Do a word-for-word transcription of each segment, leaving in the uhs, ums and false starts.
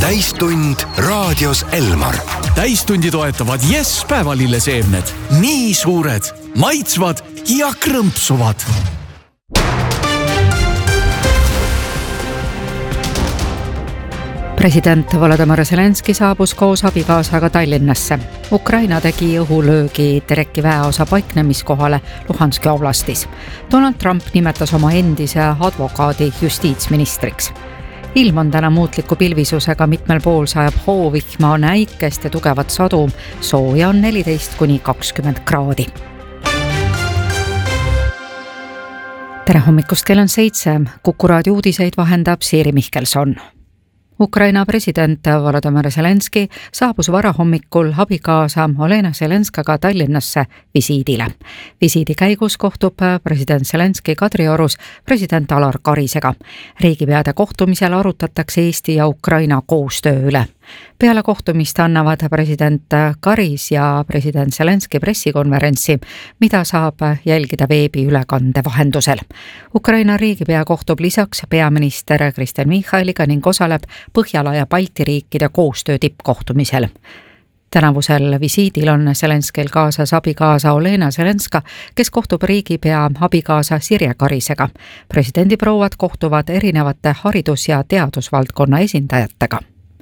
täistund raadios Elmar. Täistundi toetavad Yes päevalilleseemned. Nii suured, maitsvad ja krõmpsuvad. President Volodymyr Zelenski saabus koos abikaasaga Tallinnasse. Ukraina tegi õhulöögi Tereki väeosa paiknemiskohale Luhanski oblastis. Donald Trump nimetas oma endise advokaadi justiitsministriks. Ilm on täna muutliku pilvisusega, mitmel pool sajab hoovihma, on äikest ja tugevat sadu, sooja on neliteist kuni kakskümmend kraadi. Tere hommikust, kell on seitse, Kuku raadio uudiseid vahendab Siiri Mihkelson. Ukraina president Volodymyr Zelenski saabus varahommikul abikaasa Olena Zelenskaga Tallinnasse visiidile. Visiidi käigus kohtub president Zelenski Kadriorus president Alar Karisega. Riigipeade kohtumisel arutatakse Eesti ja Ukraina koostöö üle. Peale kohtumist annavad president Karis ja president Zelenski pressikonverentsi, mida saab jälgida veebiülekande vahendusel. Ukraina riigipea kohtub lisaks peaminister Kristen Michaliga ning osaleb Põhjala ja Balti riikide koostöö tippkohtumisel. Tänavusel visiidil on Zelenskil kaasas abikaasa Olena Zelenska, kes kohtub riigipea abikaasa Sirje Karisega. Presidendiprouad kohtuvad erinevate haridus- ja teadusvaldkonna esindajatega.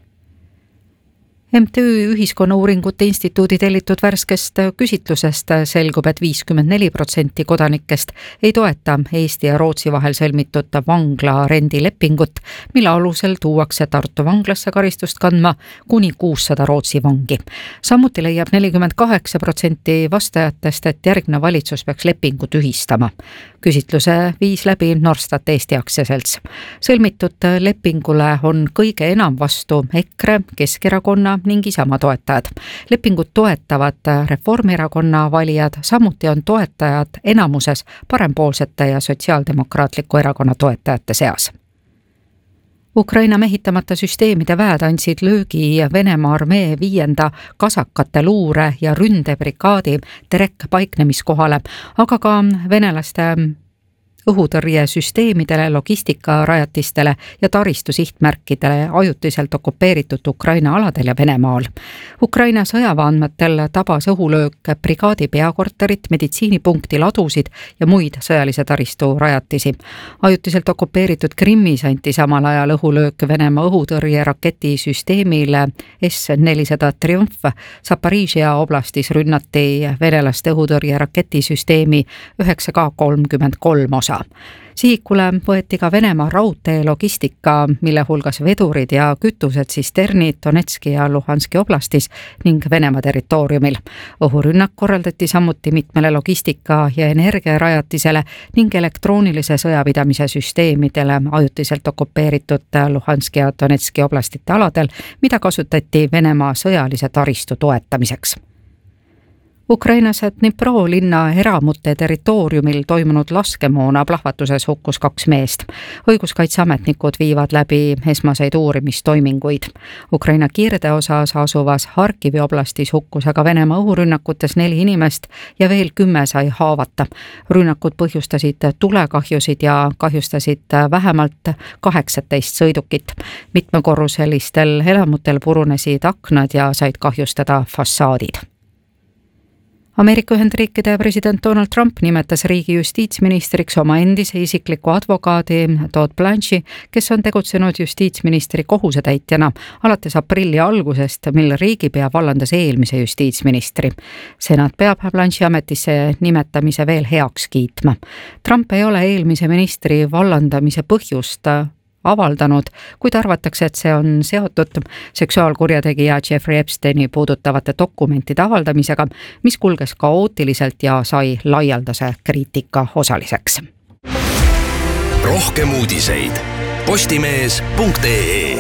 M T Ü Ühiskonnauuringute Instituudi tellitud värskest küsitlusest selgub, et viiskümmend neli protsenti kodanikest ei toeta Eesti ja Rootsi vahel sõlmitud vangla rendilepingut, mille alusel tuuakse Tartu vanglasse karistust kandma kuni kuussada Rootsi vangi. Samuti leiab nelikümmend kaheksa protsenti vastajatest, et järgmine valitsus peaks lepingu tühistama. Küsitluse viis läbi Norstat Eesti aktsiaselts. Sõlmitud lepingule on kõige enam vastu EKRE, Keskerakonna ning Isamaa toetajad. Lepingut toetavad Reformierakonna valijad, samuti on toetajad enamuses parempoolsete ja sotsiaaldemokraatliku erakonna toetajate seas. Ukraina mehitamata süsteemide väed andsid löögi Venemaa armee viienda kasakate luure ja ründebrikaadi Terek paiknemiskohale, aga ka venelaste õhutõrjesüsteemidele, logistikarajatistele ja taristu sihtmärkidele ajutiselt okupeeritud Ukraina aladel ja Venemaal. Ukraina sõjavaandmetel tabas õhulöök brigaadi peakorterit, meditsiinipunkti, ladusid ja muid sõjalise taristu rajatisi. Ajutiselt okupeeritud Krimmis anti samal ajal õhulöök Venemaa õhutõrje raketisüsteemile S nelisada Triumf. Zaporižžja oblastis rünnati venelaste õhutõrje raketisüsteemi üheksa K kolmkümmend kolm osa. Sihikule võeti ka Venemaa raudtee logistika, mille hulgas vedurid ja kütused Sisternid Donetski ja Luhanski oblastis ning Venemaa territooriumil. Õhurünnak korraldati samuti mitmele logistika- ja energiarajatisele ning elektroonilise sõjapidamise süsteemidele ajutiselt okupeeritud Luhanski ja Donetski oblastite aladel, mida kasutati Venemaa sõjalise taristu toetamiseks. Ukrainas Dnipro linna eramute territooriumil toimunud laskemoona plahvatuses hukkus kaks meest. Õiguskaitseametnikud viivad läbi esmaseid uurimistoiminguid. Ukraina kirdeosas asuvas Harkivi oblastis hukkus aga Venemaa õhurünnakutes neli inimest ja veel kümme sai haavata. Rünnakud põhjustasid tulekahjusid ja kahjustasid vähemalt kaheksateist sõidukit. Mitmekorruselistel elamutel purunesid aknad ja said kahjustada fassaadid. Ameerika Ühendriikide president Donald Trump nimetas riigi justiitsministriks oma endise isikliku advokaadi Todd Blanche'i, kes on tegutsenud justiitsministri kohusetäitjana alates aprilli algusest, mil riigipea vallandas eelmise justiitsministri. Senat peab Blanche'i ametisse nimetamise veel heaks kiitma. Trump ei ole eelmise ministri vallandamise põhjust avaldanud, kuid arvatakse, et see on seotud seksuaalkurjategija Jeffrey Epsteini puudutavate dokumentide avaldamisega, mis kulges kaootiliselt ja sai laialdase kriitika osaliseks. Rohkem uudiseid postimees punkt ee.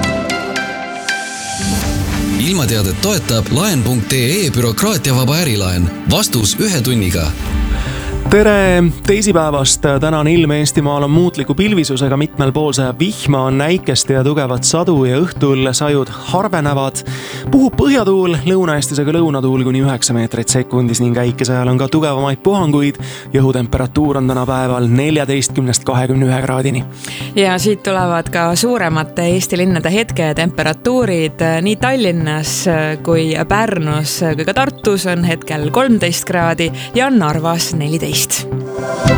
Ilmateadet toetab laen punkt ee bürokraatiavaba ärilaen. Vastus ühe tunniga. tere teisipäevast, täna on ilm Eestimaal on muutliku pilvisusega, mitmel pool sajab vihma, on näikest ja tugevat sadu ja õhtul sajud harvenevad. Puhub põhjatuul, Lõuna-Eestis aga lõunatuul kuni üheksa meetrit sekundis ning äikese ajal on ka tugevamaid puhanguid. Õhutemperatuur on täna päeval neljateistkümnest kahekümne ühe kraadini. Ja siit tulevad ka suuremate Eesti linnade hetke temperatuurid. Nii Tallinnas kui Pärnus kui ka Tartus on hetkel kolmteist kraadi ja Narvas neliteist.